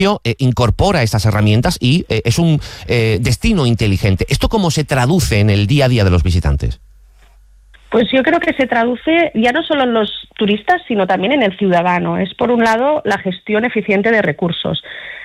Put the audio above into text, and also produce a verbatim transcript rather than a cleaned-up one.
eh, incorpora estas herramientas y eh, es un eh, destino inteligente. ¿Esto cómo se traduce en el día a día de los visitantes? Pues yo creo que se traduce ya no solo en los turistas, sino también en el ciudadano. Es, por un lado, la gestión eficiente de recursos.